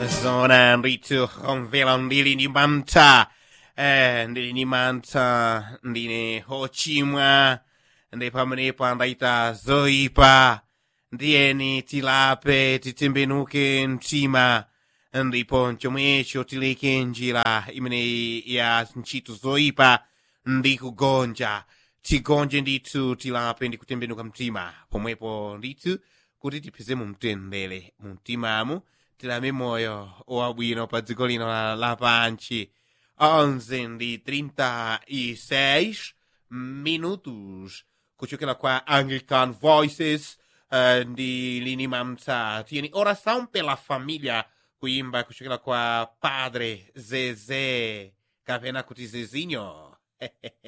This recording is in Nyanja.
zona nditu omvera ndili ndi mantha ndili ndi mantha ndine hochimwa ndi pamenepo ndaita zoyipa ndiyeni tilape titembenuke mtima ndipo chomwecho tileke njira imeneyi ya ntchito zoyipa ndi kugonja tigonje ndithu tilape ndi kutembenuka mtima pomwepo ndithu kuti tipeze mumtendere mu mtimamu tilame moyo wabwino pa dziko lino lapansi 11:36 minutos kuchokera kwa Anglican Voices ndi lini mamsa tieni oração pela família kuimba kuchokera kwa Padre Zezé kapena kuti Zezinho